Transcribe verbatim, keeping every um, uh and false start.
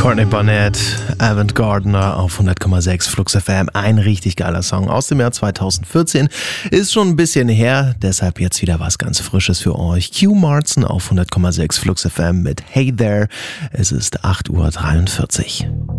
Courtney Barnett, Avant Gardner auf hundert Komma sechs Flux F M. Ein richtig geiler Song aus dem Jahr zweitausendvierzehn. Ist schon ein bisschen her, deshalb jetzt wieder was ganz Frisches für euch. Q Martin auf hundert Komma sechs Flux F M mit Hey There. Es ist acht Uhr dreiundvierzig.